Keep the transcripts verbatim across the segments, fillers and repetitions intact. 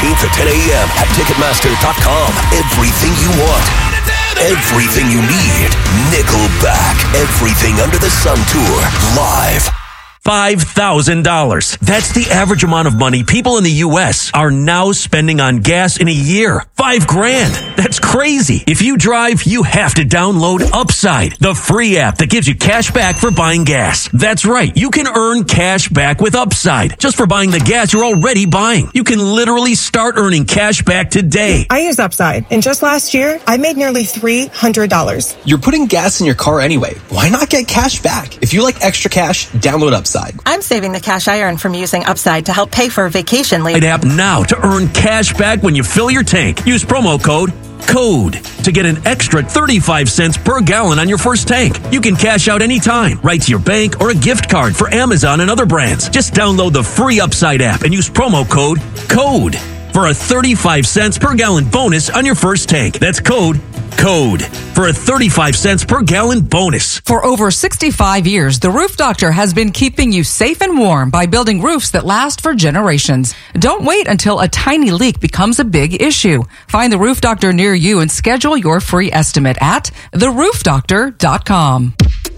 fourteenth at ten a.m. at Ticketmaster dot com. Everything you want. Everything you need. Nickelback. Everything Under the Sun Tour. Live. five thousand dollars. That's the average amount of money people in the U S are now spending on gas in a year. Five grand. That's crazy. If you drive, you have to download Upside, the free app that gives you cash back for buying gas. That's right. You can earn cash back with Upside just for buying the gas you're already buying. You can literally start earning cash back today. I use Upside, and just last year, I made nearly three hundred dollars. You're putting gas in your car anyway. Why not get cash back? If you like extra cash, download Upside. I'm saving the cash I earn from using Upside to help pay for a vacation later. App now to earn cash back when you fill your tank. Use promo code CODE to get an extra thirty-five cents per gallon on your first tank. You can cash out anytime, right to your bank or a gift card for Amazon and other brands. Just download the free Upside app and use promo code CODE for a thirty-five cents per gallon bonus on your first tank. That's code CODE for a thirty-five cents per gallon bonus. For over sixty-five years, the Roof Doctor has been keeping you safe and warm by building roofs that last for generations. Don't wait until a tiny leak becomes a big issue. Find the Roof Doctor near you and schedule your free estimate at the roof doctor dot com.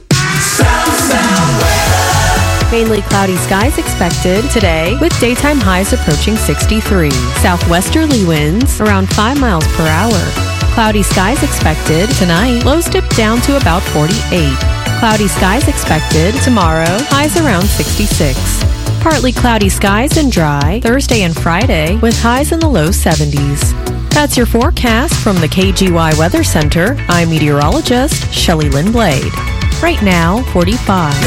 Mainly cloudy skies expected today with daytime highs approaching sixty-three. Southwesterly winds around five miles per hour. Cloudy skies expected tonight. Lows dip down to about forty-eight. Cloudy skies expected tomorrow. Highs around sixty-six. Partly cloudy skies and dry Thursday and Friday with highs in the low seventies. That's your forecast from the K G Y Weather Center. I'm meteorologist Shelley Lynn Blade. Right now, forty-five.